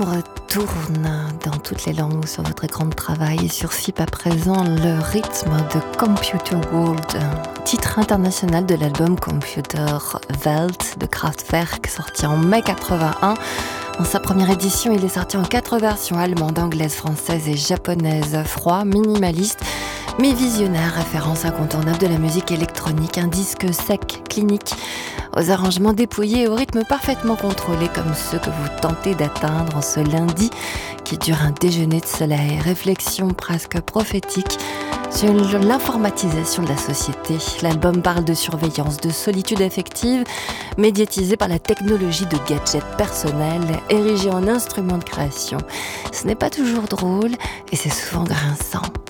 chambre tourne dans toutes les langues sur votre écran de travail et sur FIP à présent le rythme de Computer World, titre international de l'album Computer Welt de Kraftwerk, sorti en mai 81. Dans sa première édition, il est sorti en 4 versions, allemande, anglaise, française et japonaise. Froid, minimaliste, mais visionnaire, référence incontournable de la musique électronique. Un disque sec, clinique, aux arrangements dépouillés et au rythme parfaitement contrôlé, comme ceux que vous tentez d'atteindre en ce lundi qui dure un déjeuner de soleil. Réflexion presque prophétique sur l'informatisation de la société. L'album parle de surveillance, de solitude affective, médiatisée par la technologie de gadgets personnels, érigés en instruments de création. Ce n'est pas toujours drôle et c'est souvent grinçant.